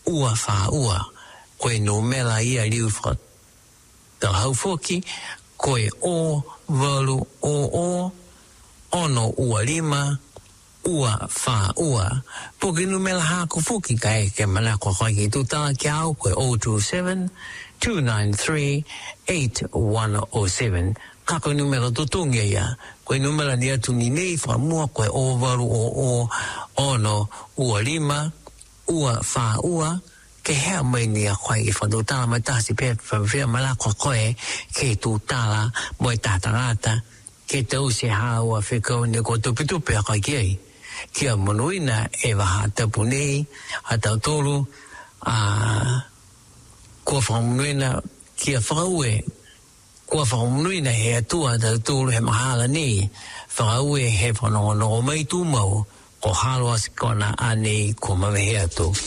ua fa ua koe no mela ia liu fra ta haufoki koe o valu o ono ua lima ua fa ua poki no mela haku fuki kai ke mana ko kai tu ta kia koe 027 293 8107 kako numero tutungia ya koe numero ni atu ni nei fra mua koe o valu o ono ua lima ua fa ua ke hea mai ni a koe i whadutala mai tasi pe whawhia mala koe ke tu tala moi tātangata ke tau se haua whikau ni ko tupitupe a koe kiei kia monuina e waha tapu nei a tau tolu kua whamunuina kia whaue kua whamunuina he atua tau tolu he mahala ni whaue he whanongono mai tu mau ko haloa sikona anei ko mawe he atu